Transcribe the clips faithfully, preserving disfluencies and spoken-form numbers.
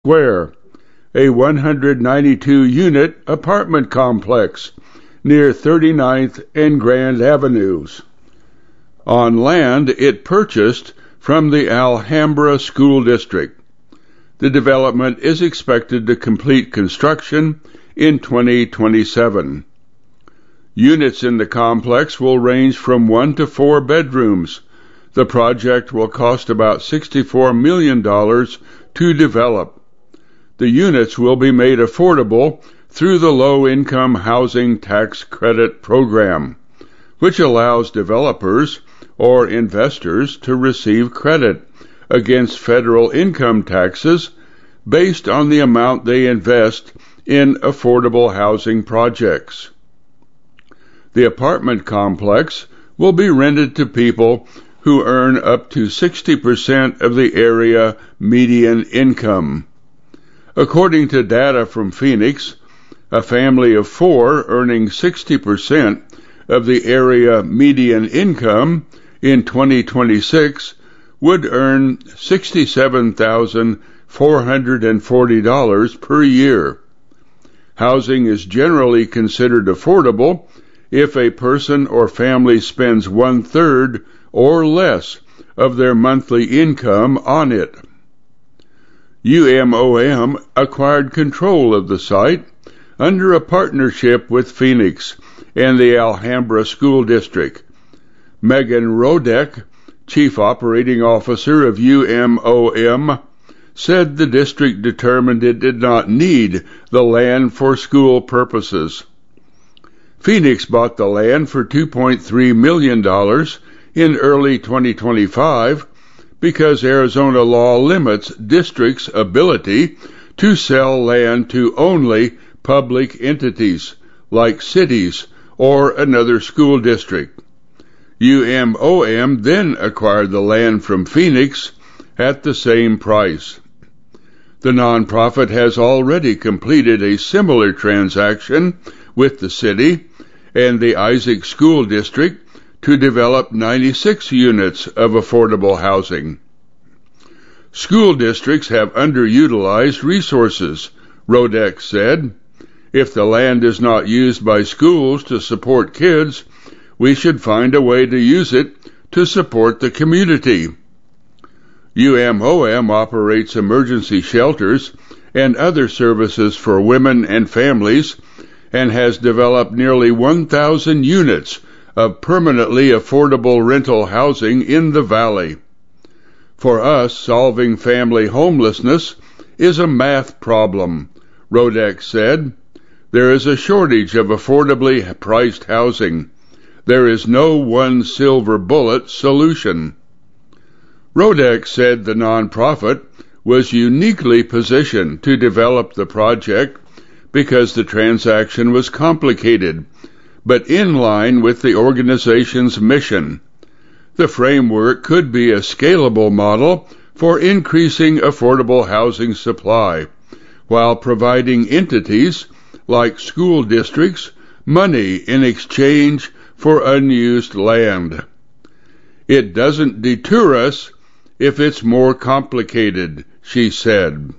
Square, a one hundred ninety-two unit apartment complex near thirty-ninth and Grand Avenues, on land it purchased from the Alhambra School District. The development is expected to complete construction in twenty twenty-seven. Units in the complex will range from one to four bedrooms. The project will cost about sixty-four million dollars to develop. The units will be made affordable through the Low-Income Housing Tax Credit Program, which allows developers or investors to receive credit against federal income taxes based on the amount they invest in affordable housing projects. The apartment complex will be rented to people who earn up to sixty percent of the area median income. According to data from Phoenix, a family of four earning sixty percent of the area median income in twenty twenty-six would earn sixty-seven thousand four hundred forty dollars per year. Housing is generally considered affordable if a person or family spends one-third or less of their monthly income on it. U M O M acquired control of the site under a partnership with Phoenix and the Alhambra School District. Megan Rodek, Chief Operating Officer of U M O M, said the district determined it did not need the land for school purposes. Phoenix bought the land for two point three million dollars in early twenty twenty-five because Arizona law limits districts' ability to sell land to only public entities like cities or another school district. U M O M then acquired the land from Phoenix at the same price. The nonprofit has already completed a similar transaction with the city and the Isaac School District to develop ninety-six units of affordable housing. School districts have underutilized resources, Rodek said. If the land is not used by schools to support kids, we should find a way to use it to support the community. U M O M operates emergency shelters and other services for women and families and has developed nearly one thousand units of permanently affordable rental housing in the valley. For us, solving family homelessness is a math problem, Rodek said. There is a shortage of affordably priced housing. There is no one silver bullet solution. Rodek said the nonprofit was uniquely positioned to develop the project because the transaction was complicated, but in line with the organization's mission. The framework could be a scalable model for increasing affordable housing supply, while providing entities like school districts money in exchange for unused land. It doesn't deter us if it's more complicated, she said.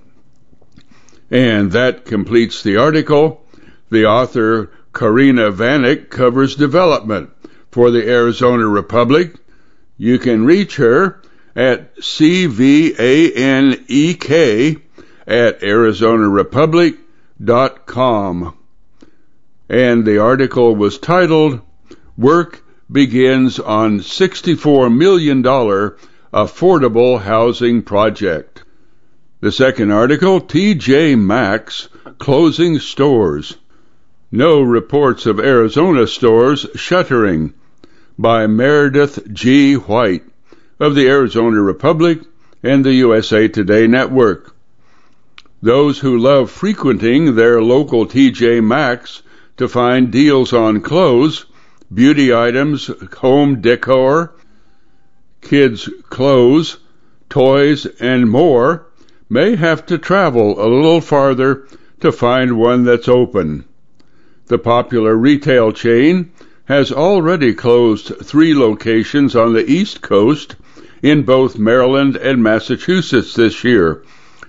And that completes the article. The author, Karina Vanek, covers development for the Arizona Republic. You can reach her at C V A N E K at Arizona Republic dot com. And the article was titled, Work Begins on sixty-four million dollars Affordable Housing Project. The second article, T J Maxx Closing Stores. No reports of Arizona stores shuttering, by Meredith G. White of the Arizona Republic and the U S A Today Network. Those who love frequenting their local T J Maxx to find deals on clothes, beauty items, home decor, kids' clothes, toys, and more may have to travel a little farther to find one that's open. The popular retail chain has already closed three locations on the East Coast in both Maryland and Massachusetts this year,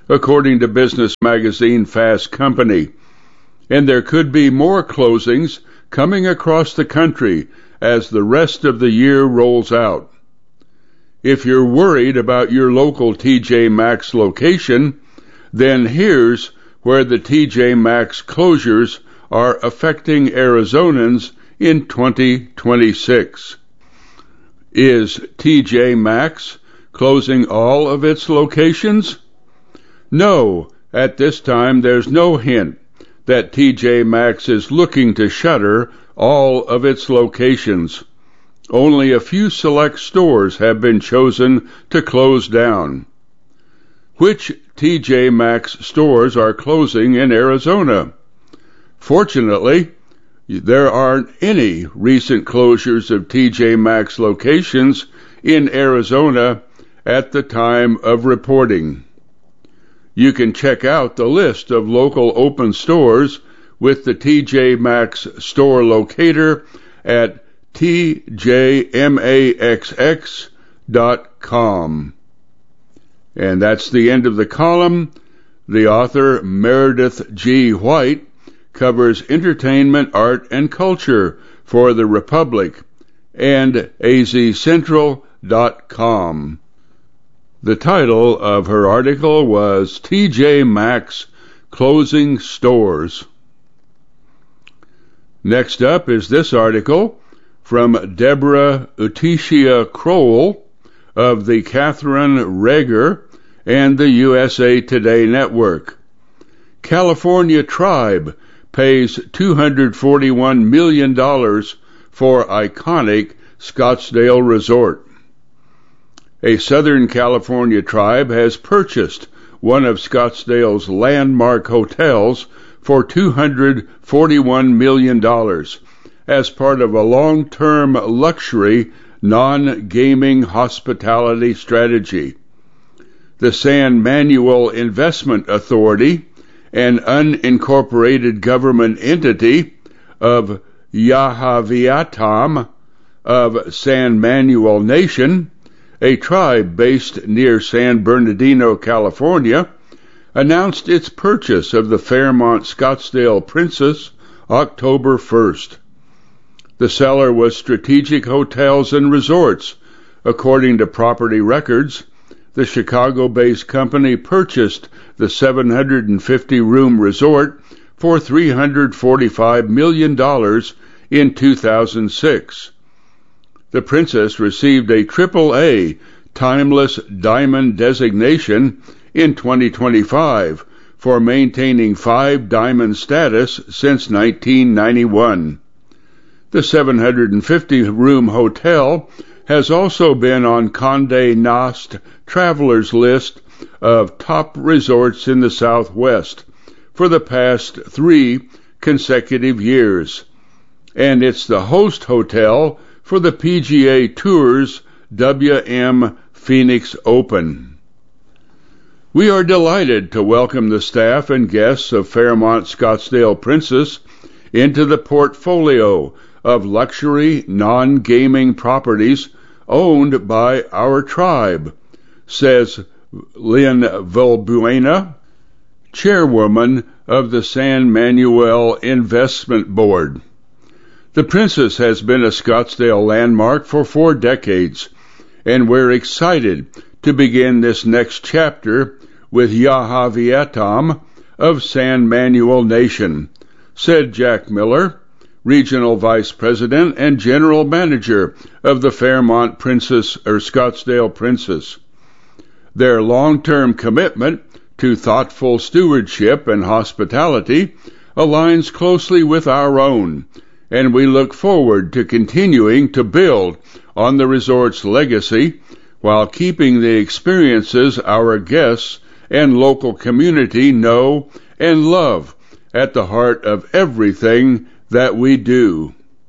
according to business magazine Fast Company, and there could be more closings coming across the country as the rest of the year rolls out. If you're worried about your local T J Maxx location, then here's where the T J Maxx closures are affecting Arizonans in twenty twenty-six. Is T J Maxx closing all of its locations? No, at this time there's no hint that T J Maxx is looking to shutter all of its locations. Only a few select stores have been chosen to close down. Which T J Maxx stores are closing in Arizona? Fortunately, there aren't any recent closures of T J Maxx locations in Arizona at the time of reporting. You can check out the list of local open stores with the T J Maxx store locator at T J maxx dot com. And that's the end of the column. The author, Meredith G. White, covers entertainment, art, and culture for the Republic and A Z Central dot com. The title of her article was T J Maxx Closing Stores. Next up is this article from Deborah Uticia Crowell of the Catherine Rager and the U S A Today Network. California tribe pays two hundred forty-one million dollars for iconic Scottsdale resort. A Southern California tribe has purchased one of Scottsdale's landmark hotels for two hundred forty-one million dollars as part of a long-term luxury, non-gaming hospitality strategy. The San Manuel Investment Authority, an unincorporated government entity of Yahaviatam of San Manuel Nation, a tribe based near San Bernardino, California, announced its purchase of the Fairmont Scottsdale Princess October first. The seller was Strategic Hotels and Resorts. According to property records, the Chicago-based company purchased the seven hundred fifty room resort for three hundred forty-five million dollars in two thousand six. The Princess received a triple A Timeless Diamond designation in twenty twenty-five for maintaining five diamond status since nineteen ninety-one. The seven hundred fifty room hotel has also been on Condé Nast Travelers list of top resorts in the Southwest for the past three consecutive years, and it's the host hotel for the P G A Tour's W M Phoenix Open. We are delighted to welcome the staff and guests of Fairmont Scottsdale Princess into the portfolio of luxury non-gaming properties owned by our tribe, says Lynn Valbuena, chairwoman of the San Manuel Investment Board. The Princess has been a Scottsdale landmark for four decades, and we're excited to begin this next chapter with Yahaviatam of San Manuel Nation, said Jack Miller, Regional Vice President and General Manager of the Fairmont Princess or Scottsdale Princess. Their long-term commitment to thoughtful stewardship and hospitality aligns closely with our own, and we look forward to continuing to build on the resort's legacy while keeping the experiences our guests and local community know and love at the heart of everything that we do.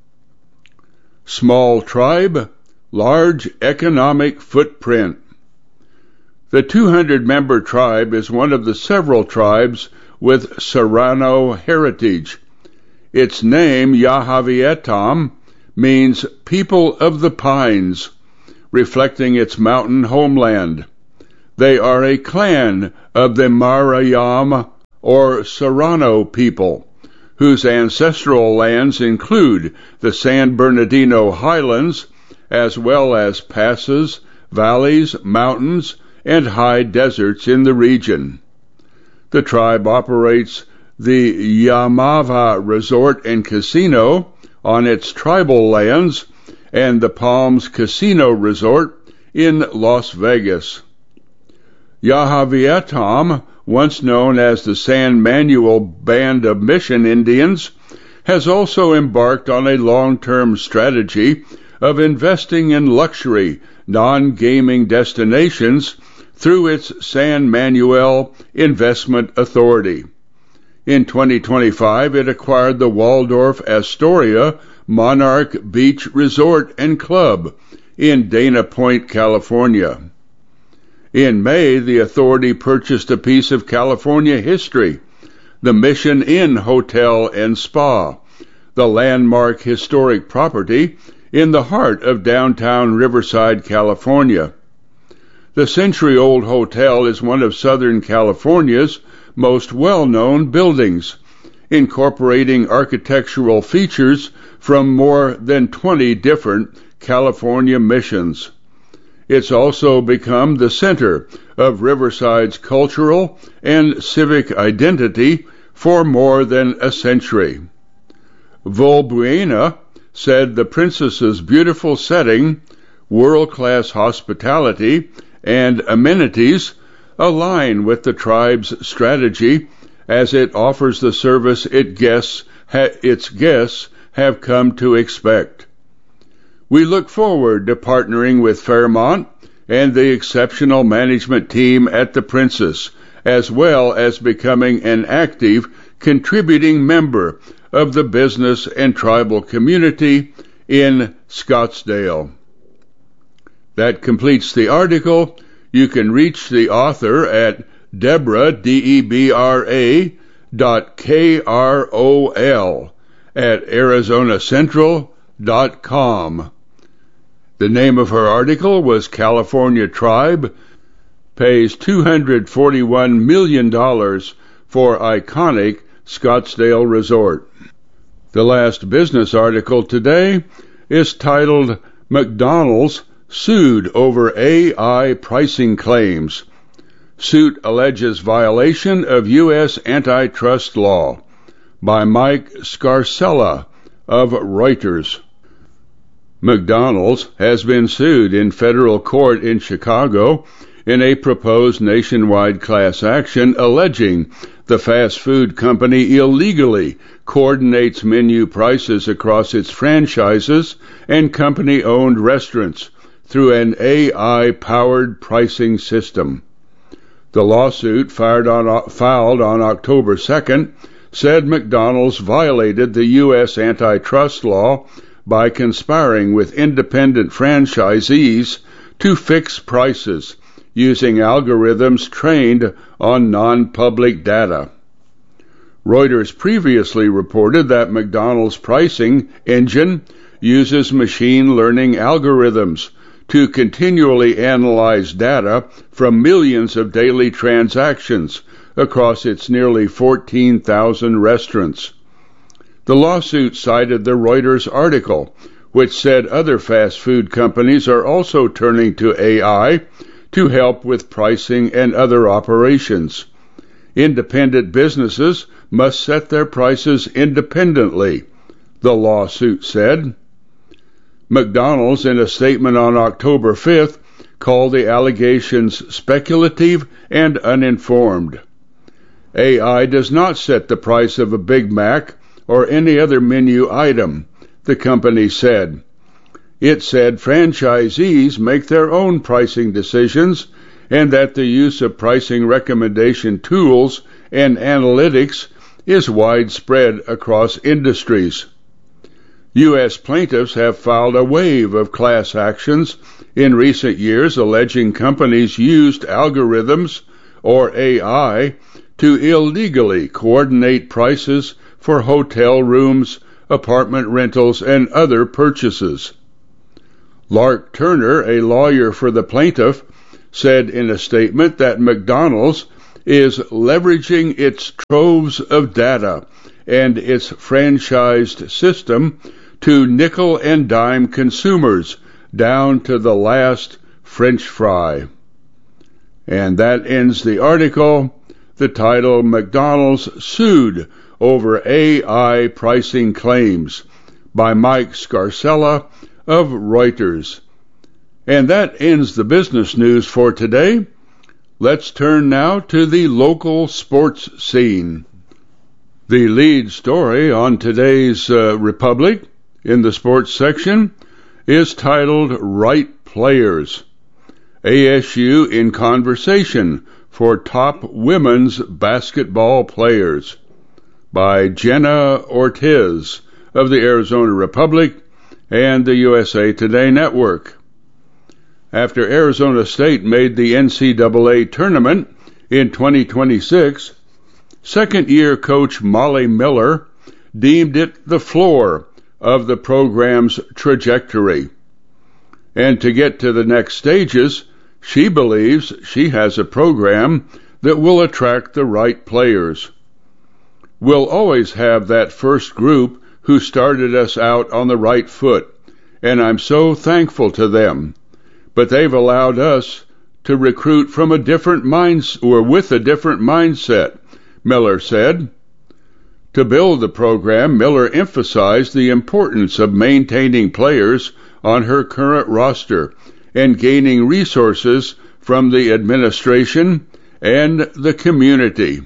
Small tribe, large economic footprint. The two hundred member tribe is one of the several tribes with Serrano heritage. Its name, Yahaviatam, means people of the pines, reflecting its mountain homeland. They are a clan of the Marayam or Serrano people, whose ancestral lands include the San Bernardino highlands, as well as passes, valleys, mountains, and high deserts in the region. The tribe operates the Yamava Resort and Casino on its tribal lands and the Palms Casino Resort in Las Vegas. Yahavietam, once known as the San Manuel Band of Mission Indians, has also embarked on a long-term strategy of investing in luxury, non-gaming destinations through its San Manuel Investment Authority. In twenty twenty-five, it acquired the Waldorf Astoria Monarch Beach Resort and Club in Dana Point, California. In May, the authority purchased a piece of California history, the Mission Inn Hotel and Spa, the landmark historic property in the heart of downtown Riverside, California. The century-old hotel is one of Southern California's most well-known buildings, incorporating architectural features from more than twenty different California missions. It's also become the center of Riverside's cultural and civic identity for more than a century. Volbuena said the princess's beautiful setting, world-class hospitality, and amenities align with the tribe's strategy as it offers the service it guests ha- its guests have come to expect. We look forward to partnering with Fairmont and the exceptional management team at the Princess, as well as becoming an active, contributing member of the business and tribal community in Scottsdale. That completes the article. You can reach the author at Debra, D E B R A, dot K R O L at Arizona Central dot com. The name of her article was California Tribe Pays two hundred forty-one million dollars for Iconic Scottsdale Resort. The last business article today is titled McDonald's Sued Over A I Pricing Claims. Suit alleges violation of U S antitrust law, by Mike Scarcella of Reuters. McDonald's has been sued in federal court in Chicago in a proposed nationwide class action alleging the fast food company illegally coordinates menu prices across its franchises and company-owned restaurants through an A I-powered pricing system. The lawsuit filed on, filed on October second said McDonald's violated the U S antitrust law by conspiring with independent franchisees to fix prices using algorithms trained on non-public data. Reuters previously reported that McDonald's pricing engine uses machine learning algorithms to continually analyze data from millions of daily transactions across its nearly fourteen thousand restaurants. The lawsuit cited the Reuters article, which said other fast food companies are also turning to A I to help with pricing and other operations. Independent businesses must set their prices independently, the lawsuit said. McDonald's, in a statement on October fifth, called the allegations speculative and uninformed. A I does not set the price of a Big Mac or any other menu item, the company said. It said franchisees make their own pricing decisions and that the use of pricing recommendation tools and analytics is widespread across industries. U S plaintiffs have filed a wave of class actions in recent years alleging companies used algorithms or A I to illegally coordinate prices for hotel rooms, apartment rentals, and other purchases. Lark Turner, a lawyer for the plaintiff, said in a statement that McDonald's is leveraging its troves of data and its franchised system to nickel and dime consumers down to the last French fry. And that ends the article. The title, McDonald's Sued Over A I Pricing Claims, by Mike Scarcella of Reuters. And that ends the business news for today. Let's turn now to the local sports scene. The lead story on today's uh, Republic in the sports section is titled Right Players. A S U in conversation for top women's basketball players, by Jenna Ortiz of the Arizona Republic and the U S A Today Network. After Arizona State made the N C double A tournament in twenty twenty-six, second-year coach Molly Miller deemed it the floor of the program's trajectory. And to get to the next stages, she believes she has a program that will attract the right players. We'll always have that first group who started us out on the right foot, and I'm so thankful to them. But they've allowed us to recruit from a different mindset, or with a different mindset, Miller said. To build the program, Miller emphasized the importance of maintaining players on her current roster and gaining resources from the administration and the community.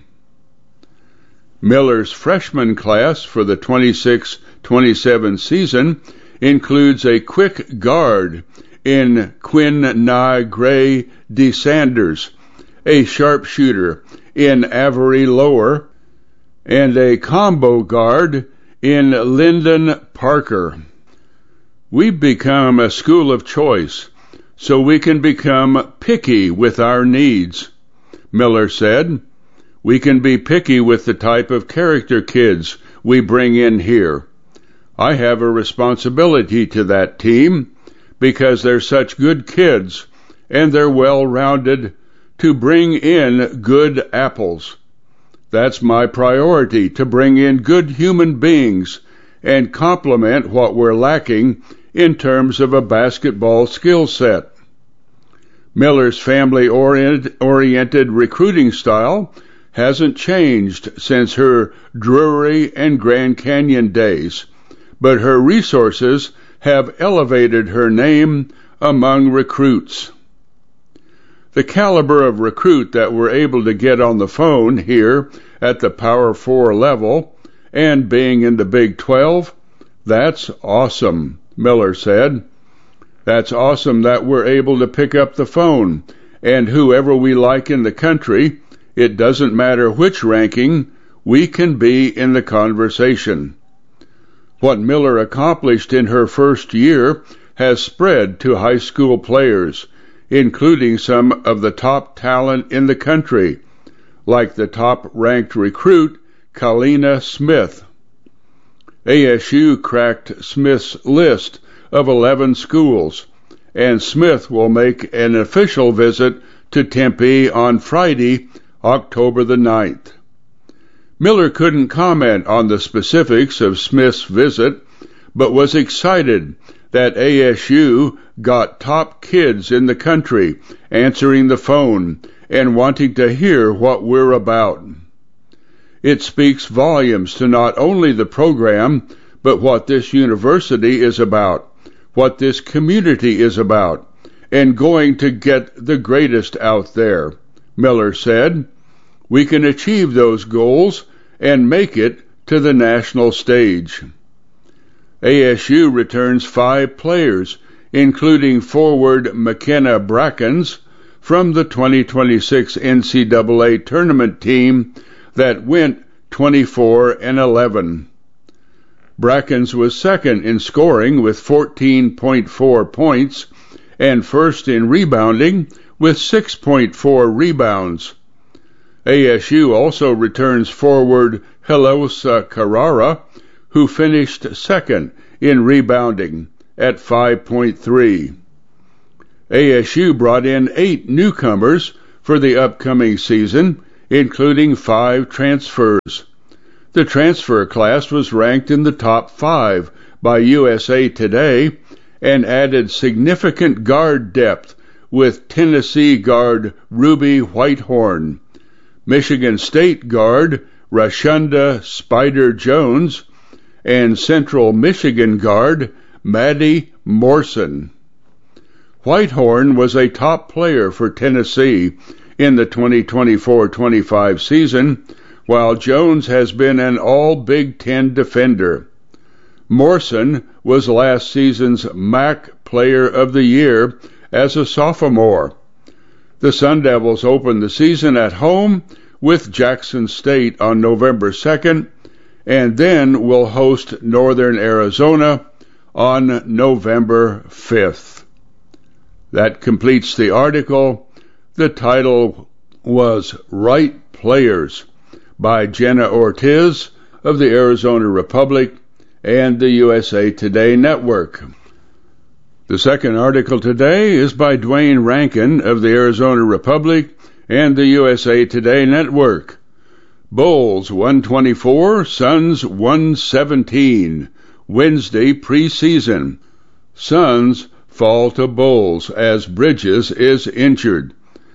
Miller's freshman class for the twenty-six twenty-seven season includes a quick guard in Quinn Na Gray DeSanders, a sharpshooter in Avery Lower, and a combo guard in Lyndon Parker. We've become a school of choice, so we can become picky with our needs, Miller said. We can be picky with the type of character kids we bring in here. I have a responsibility to that team because they're such good kids and they're well-rounded to bring in good apples. That's my priority, to bring in good human beings and complement what we're lacking in terms of a basketball skill set. Miller's family-oriented recruiting style hasn't changed since her Drury and Grand Canyon days, but her resources have elevated her name among recruits. The caliber of recruit that we're able to get on the phone here at the Power Four level and being in the Big twelve, that's awesome, Miller said. That's awesome that we're able to pick up the phone, and whoever we like in the country, it doesn't matter which ranking, we can be in the conversation. What Miller accomplished in her first year has spread to high school players, including some of the top talent in the country, like the top-ranked recruit, Kalina Smith. A S U cracked Smith's list of eleven schools, and Smith will make an official visit to Tempe on Friday, October the ninth. Miller couldn't comment on the specifics of Smith's visit, but was excited that A S U got top kids in the country answering the phone and wanting to hear what we're about. It speaks volumes to not only the program, but what this university is about, what this community is about, and going to get the greatest out there, Miller said. We can achieve those goals and make it to the national stage. A S U returns five players, including forward McKenna Brackens, from the twenty twenty-six N C double A tournament team that went twenty-four and eleven. Brackens was second in scoring with fourteen point four points and first in rebounding with six point four rebounds. A S U also returns forward Helosa Carrara, who finished second in rebounding at five point three. A S U brought in eight newcomers for the upcoming season, including five transfers. The transfer class was ranked in the top five by U S A Today and added significant guard depth with Tennessee guard Ruby Whitehorn, Michigan State guard Rashunda Spider Jones, and Central Michigan guard Maddie Morrison. Whitehorn was a top player for Tennessee in the twenty twenty-four twenty-five season, while Jones has been an all-Big Ten defender. Morrison was last season's M A C Player of the Year as a sophomore. The Sun Devils opened the season at home with Jackson State on November second, and then will host Northern Arizona on November fifth. That completes the article. The title was Right Players by Jenna Ortiz of the Arizona Republic and the U S A Today Network. The second article today is by Dwayne Rankin of the Arizona Republic and the U S A Today Network. Bulls one twenty-four, Suns one seventeen. Wednesday preseason. Suns fall to Bulls as Bridges is injured.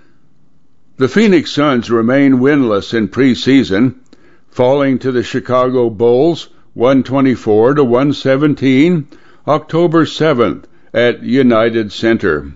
The Phoenix Suns remain winless in preseason, falling to the Chicago Bulls one twenty-four to one seventeen, October seventh at United Center.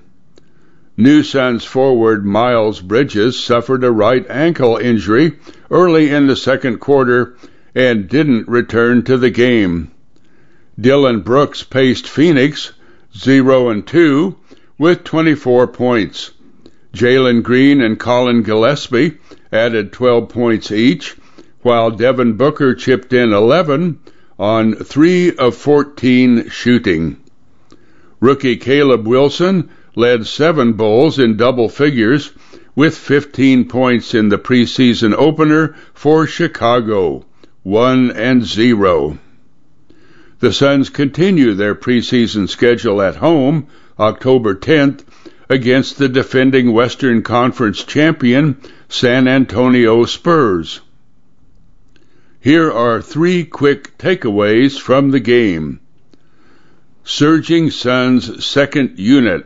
New Suns forward Miles Bridges suffered a right ankle injury early in the second quarter and didn't return to the game. Dylan Brooks paced Phoenix zero and two with twenty-four points. Jalen Green and Colin Gillespie added twelve points each, while Devin Booker chipped in eleven on three of fourteen shooting. Rookie Caleb Wilson led seven Bulls in double figures with fifteen points in the preseason opener for Chicago, one and zero. The Suns continue their preseason schedule at home, October tenth, against the defending Western Conference champion San Antonio Spurs. Here are three quick takeaways from the game. Surging Suns second unit.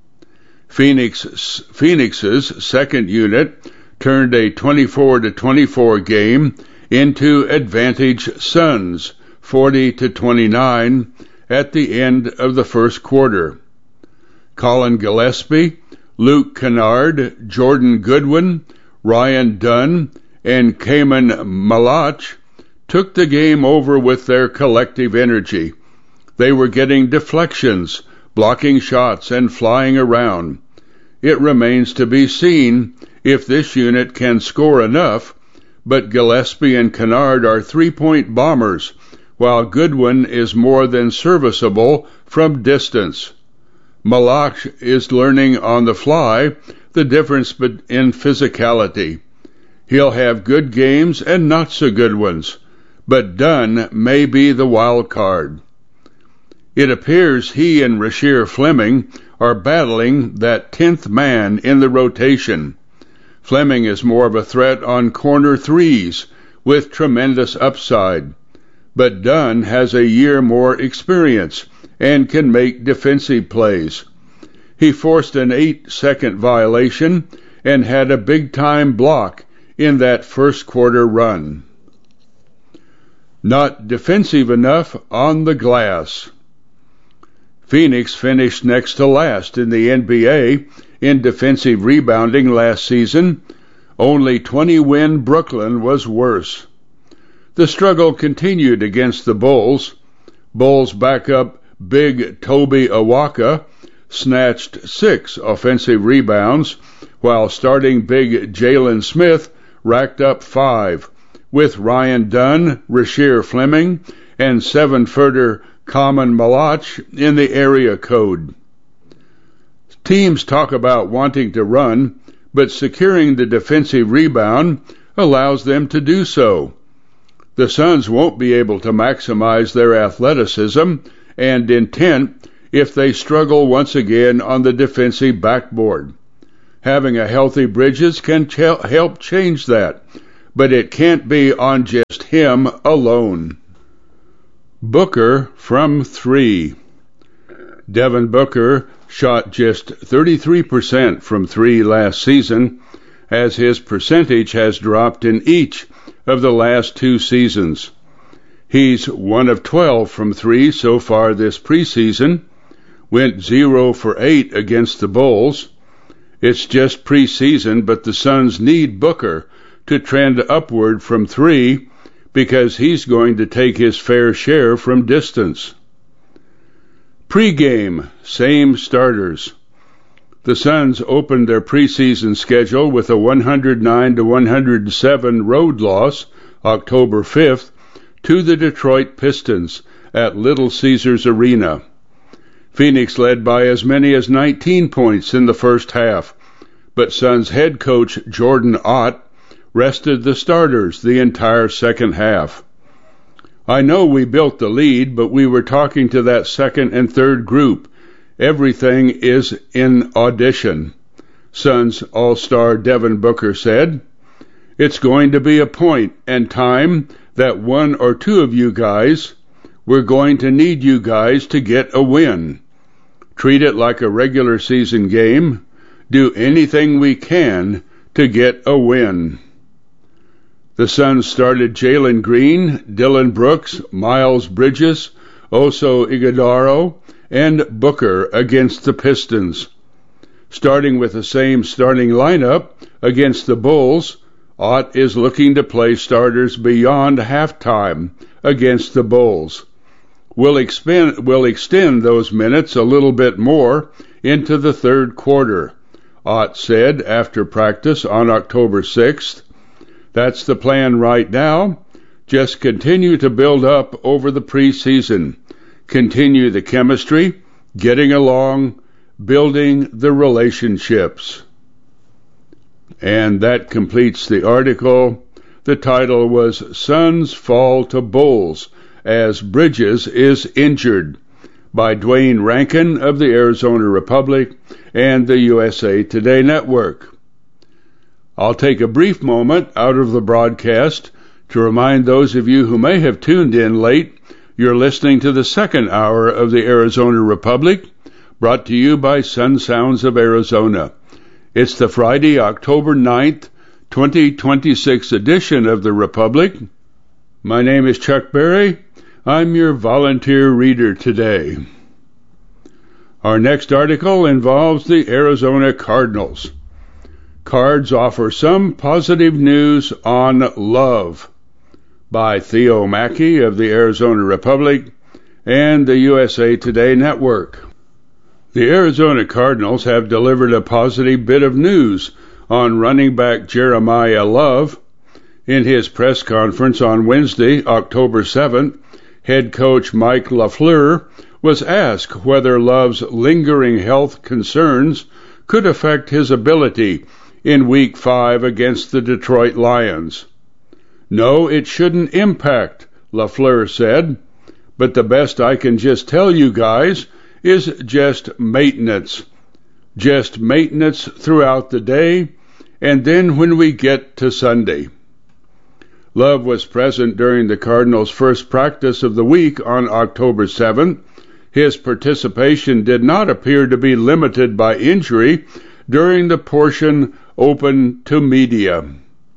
Phoenix, Phoenix's second unit turned a twenty-four to twenty-four game into advantage Suns, forty to twenty-nine, at the end of the first quarter. Colin Gillespie, Luke Kennard, Jordan Goodwin, Ryan Dunn, and Kaman Malach took the game over with their collective energy. They were getting deflections, blocking shots, and flying around. It remains to be seen if this unit can score enough, but Gillespie and Kennard are three-point bombers, while Goodwin is more than serviceable from distance. Malach is learning on the fly the difference in physicality. He'll have good games and not so good ones, but Dunn may be the wild card. It appears he and Rasheer Fleming are battling that tenth man in the rotation. Fleming is more of a threat on corner threes with tremendous upside, but Dunn has a year more experience and can make defensive plays. He forced an eight-second violation and had a big-time block in that first quarter run. Not defensive enough on the glass. Phoenix finished next to last in the N B A in defensive rebounding last season. Only twenty-win Brooklyn was worse. The struggle continued against the Bulls. Bulls backup Big Toby Awaka snatched six offensive rebounds, while starting big Jalen Smith racked up five, with Ryan Dunn, Rasheer Fleming, and seven-footer Kaman Malach in the area code. Teams talk about wanting to run, but securing the defensive rebound allows them to do so. The Suns won't be able to maximize their athleticism and intent if they struggle once again on the defensive backboard. Having a healthy Bridges can ch- help change that, but it can't be on just him alone. Booker from three. Devin Booker shot just thirty-three percent from three last season, as his percentage has dropped in each of the last two seasons. He's one of twelve from three so far this preseason, went zero for eight against the Bulls. It's just preseason, but the Suns need Booker to trend upward from three because he's going to take his fair share from distance. Pre-game, same starters. The Suns opened their preseason schedule with a one hundred nine to one hundred seven road loss, October fifth, to the Detroit Pistons at Little Caesars Arena. Phoenix led by as many as nineteen points in the first half, but Suns head coach Jordan Ott rested the starters the entire second half. I know we built the lead, but we were talking to that second and third group. Everything is in audition, Suns All-Star Devin Booker said. It's going to be a point and time that one or two of you guys, we're going to need you guys to get a win. Treat it like a regular season game. Do anything we can to get a win. The Suns started Jalen Green, Dylan Brooks, Miles Bridges, Oso Ighodaro, and Booker against the Pistons. Starting with the same starting lineup against the Bulls, Ott is looking to play starters beyond halftime against the Bulls. We'll, expend, we'll extend those minutes a little bit more into the third quarter, Ott said after practice on October sixth. That's the plan right now. Just continue to build up over the preseason. Continue the chemistry, getting along, building the relationships. And that completes the article. The title was Suns Fall to Bulls as Bridges is Injured, by Dwayne Rankin of the Arizona Republic and the U S A Today Network. I'll take a brief moment out of the broadcast to remind those of you who may have tuned in late you're listening to the second hour of the Arizona Republic, brought to you by Sun Sounds of Arizona. It's the Friday, October ninth, twenty twenty-six edition of the Republic. My name is Chuck Berry. I'm your volunteer reader today. Our next article involves the Arizona Cardinals. Cards offer some positive news on love, by Theo Mackey of the Arizona Republic and the U S A Today Network. The Arizona Cardinals have delivered a positive bit of news on running back Jeremiah Love. In his press conference on Wednesday, October seventh, head coach Mike LaFleur was asked whether Love's lingering health concerns could affect his ability in Week five against the Detroit Lions. No, it shouldn't impact, LaFleur said, but the best I can just tell you guys is just maintenance. Just maintenance throughout the day, and then when we get to Sunday. Love was present during the Cardinals' first practice of the week on October seventh. His participation did not appear to be limited by injury during the portion open to media.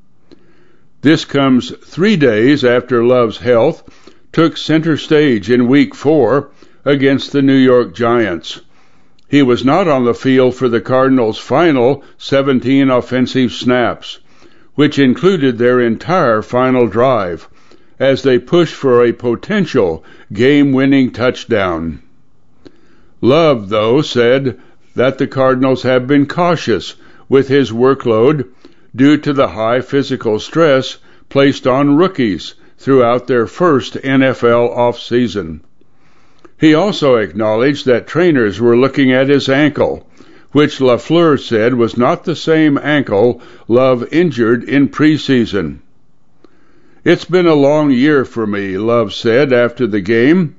This comes three days after Love's health took center stage in Week four against the New York Giants. He was not on the field for the Cardinals' final seventeen offensive snaps, which included their entire final drive, as they pushed for a potential game-winning touchdown. Love, though, said that the Cardinals have been cautious with his workload due to the high physical stress placed on rookies throughout their first N F L offseason. He also acknowledged that trainers were looking at his ankle, which LaFleur said was not the same ankle Love injured in preseason. It's been a long year for me, Love said after the game.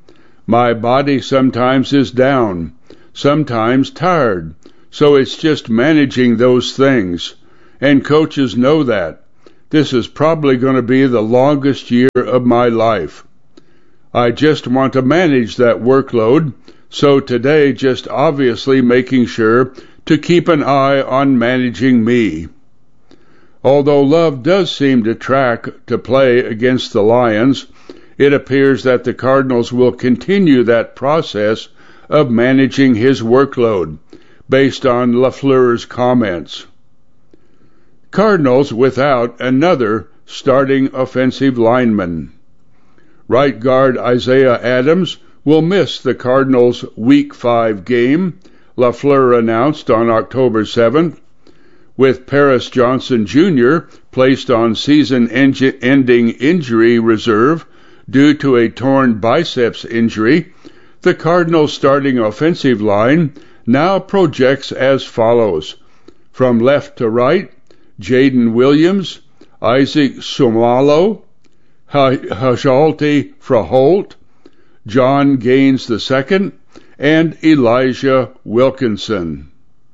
My body sometimes is down, sometimes tired, so it's just managing those things. And coaches know that. This is probably going to be the longest year of my life. I just want to manage that workload, so today just obviously making sure to keep an eye on managing me. Although Love does seem to track to play against the Lions, it appears that the Cardinals will continue that process of managing his workload, based on LaFleur's comments. Cardinals without another starting offensive lineman. Right guard Isaiah Adams will miss the Cardinals' Week five game, LaFleur announced on October seventh, with Paris Johnson Junior placed on season-ending injury reserve due to a torn biceps injury. The Cardinals' starting offensive line now projects as follows. From left to right, Jaden Williams, Isaac Seumalo, Hajalti Fraholt, John Gaines the Second, and Elijah Wilkinson.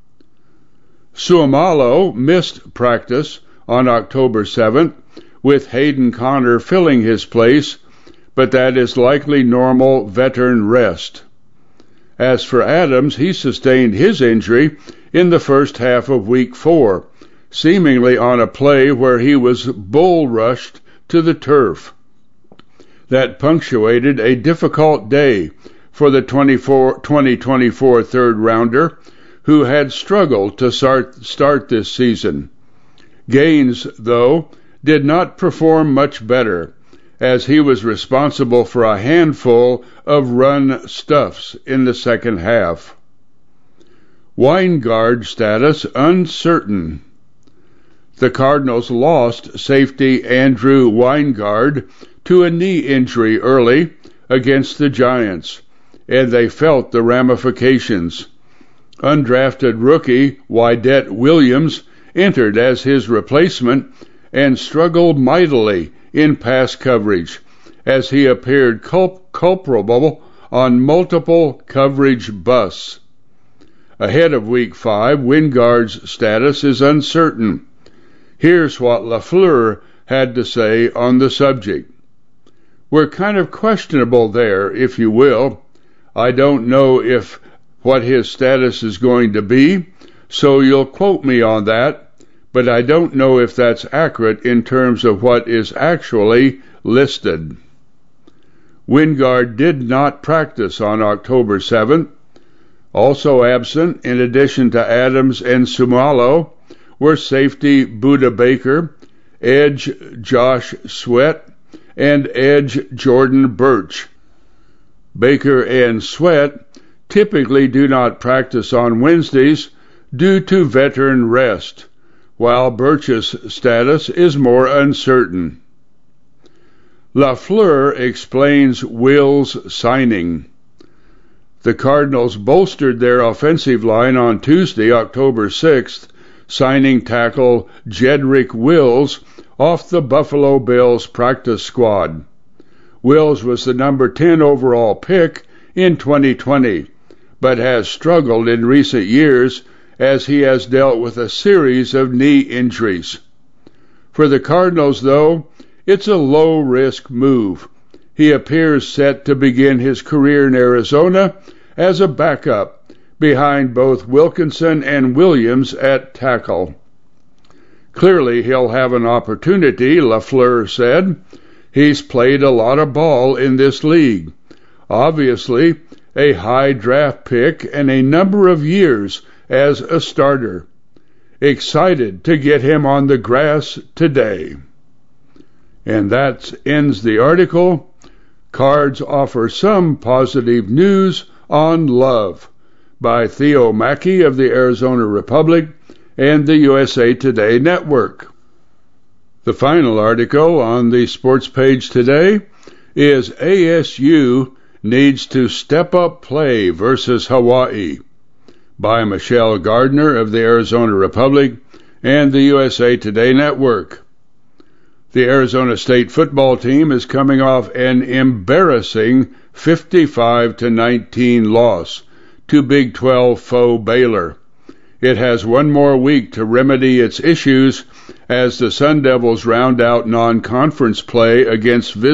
Seumalo missed practice on October seventh, with Hayden Connor filling his place, but that is likely normal veteran rest. As for Adams, he sustained his injury in the first half of Week four, seemingly on a play where he was bull-rushed to the turf. That punctuated a difficult day for the twenty twenty-four third-rounder, who had struggled to start, start this season. Gaines, though, did not perform much better, as he was responsible for a handful of run stuffs in the second half. Weingard status uncertain. The Cardinals lost safety Andrew Weingard to a knee injury early against the Giants, and they felt the ramifications. Undrafted rookie Wydett Williams entered as his replacement and struggled mightily in pass coverage, as he appeared culp- culpable on multiple coverage busts. Ahead of Week five, Weingard's status is uncertain. Here's what LaFleur had to say on the subject. We're kind of questionable there, if you will. I don't know if what his status is going to be, so you'll quote me on that, but I don't know if that's accurate in terms of what is actually listed. Weingard did not practice on October seventh. Also absent, in addition to Adams and Seumalo, were safety Budda Baker, edge Josh Sweat, and edge Jordan Birch. Baker and Sweat typically do not practice on Wednesdays due to veteran rest, while Birch's status is more uncertain. LaFleur explains Will's signing. The Cardinals bolstered their offensive line on Tuesday, October sixth, signing tackle Jedrick Wills off the Buffalo Bills practice squad. Wills was the number ten overall pick in twenty twenty, but has struggled in recent years as he has dealt with a series of knee injuries. For the Cardinals, though, it's a low-risk move. He appears set to begin his career in Arizona as a backup behind both Wilkinson and Williams at tackle. Clearly he'll have an opportunity, LaFleur said. He's played a lot of ball in this league. Obviously, a high draft pick and a number of years as a starter. Excited to get him on the grass today. And that ends the article. Cards offer some positive news on Love by Theo Mackey of the Arizona Republic and the U S A Today Network. The final article on the sports page today is A S U needs to step up play versus Hawaii by Michelle Gardner of the Arizona Republic and the U S A Today Network. The Arizona State football team is coming off an embarrassing fifty-five to nineteen loss to Big twelve foe Baylor. It has one more week to remedy its issues as the Sun Devils round out non-conference play against visitors.